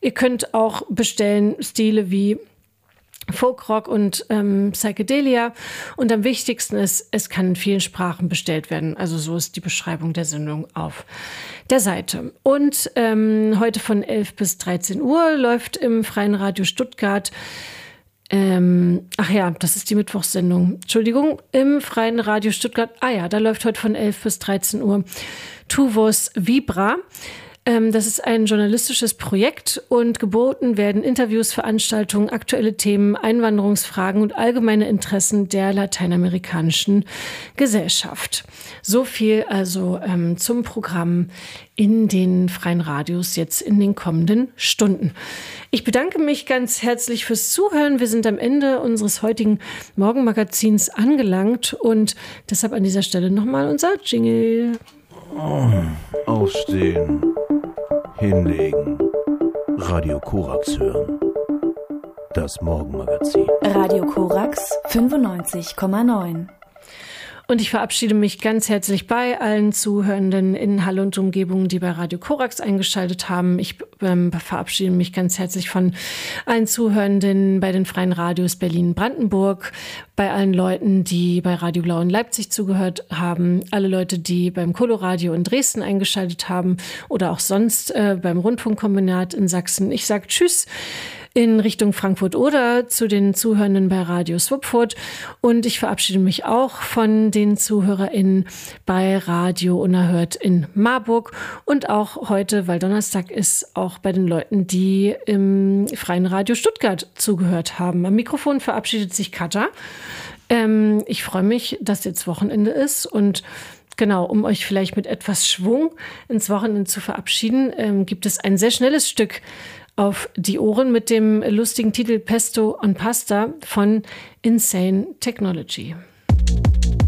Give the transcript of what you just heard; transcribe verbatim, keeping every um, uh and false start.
Ihr könnt auch bestellen Stile wie Folkrock und ähm, Psychedelia. Und am wichtigsten ist, es kann in vielen Sprachen bestellt werden. Also so ist die Beschreibung der Sendung auf der Seite. Und ähm, heute von elf bis dreizehn Uhr läuft im Freien Radio Stuttgart Ähm, ach ja, das ist die Mittwochssendung. Entschuldigung, im Freien Radio Stuttgart. Ah ja, da läuft heute von elf bis dreizehn Uhr Tuvos Vibra. Ähm, das ist ein journalistisches Projekt und geboten werden Interviews, Veranstaltungen, aktuelle Themen, Einwanderungsfragen und allgemeine Interessen der lateinamerikanischen Gesellschaft. So viel also ähm, zum Programm in den Freien Radios jetzt in den kommenden Stunden. Ich bedanke mich ganz herzlich fürs Zuhören. Wir sind am Ende unseres heutigen Morgenmagazins angelangt und deshalb an dieser Stelle nochmal unser Jingle. Oh, aufstehen, hinlegen, Radio Korax hören. Das Morgenmagazin. Radio Korax fünfundneunzig Komma neun. Und ich verabschiede mich ganz herzlich bei allen Zuhörenden in Halle und Umgebung, die bei Radio Korax eingeschaltet haben. Ich ähm, verabschiede mich ganz herzlich von allen Zuhörenden bei den Freien Radios Berlin-Brandenburg, bei allen Leuten, die bei Radio Blau in Leipzig zugehört haben, alle Leute, die beim Coloradio in Dresden eingeschaltet haben oder auch sonst äh, beim Rundfunkkombinat in Sachsen. Ich sage Tschüss in Richtung Frankfurt oder zu den Zuhörenden bei Radio Swupfurt. Und ich verabschiede mich auch von den ZuhörerInnen bei Radio Unerhört in Marburg und auch heute, weil Donnerstag ist, auch bei den Leuten, die im Freien Radio Stuttgart zugehört haben. Am Mikrofon verabschiedet sich Katja. Ähm, ich freue mich, dass jetzt Wochenende ist und genau, um euch vielleicht mit etwas Schwung ins Wochenende zu verabschieden, ähm, gibt es ein sehr schnelles Stück auf die Ohren mit dem lustigen Titel Pesto on Pasta von Insane Technology.